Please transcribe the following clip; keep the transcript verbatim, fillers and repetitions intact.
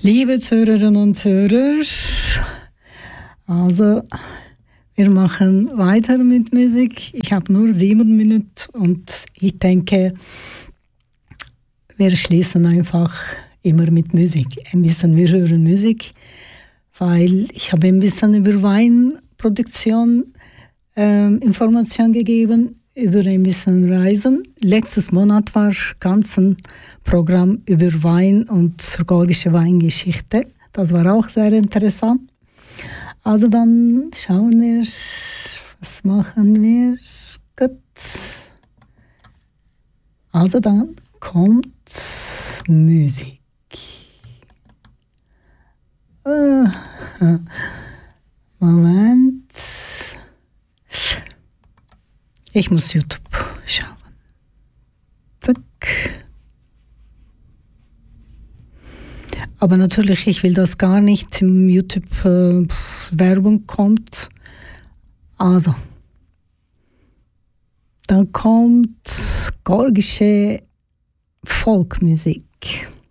Liebe Zuhörerinnen und Zuhörer, also wir machen weiter mit Musik. Ich habe nur sieben Minuten und ich denke, wir schließen einfach immer mit Musik. Ein bisschen, wir hören Musik, weil ich habe ein bisschen über Weinproduktion äh, Informationen gegeben, über ein bisschen Reisen. Letztes Monat war ganz ein Programm über Wein und georgische Weingeschichte. Das war auch sehr interessant. Also dann schauen wir, was machen wir? Gut. Also dann kommt Musik. Uh, Moment. Ich muss YouTube schauen. Zack. Aber natürlich, ich will, dass gar nicht im YouTube äh, Werbung kommt. Also, dann kommt georgische Folkmusik.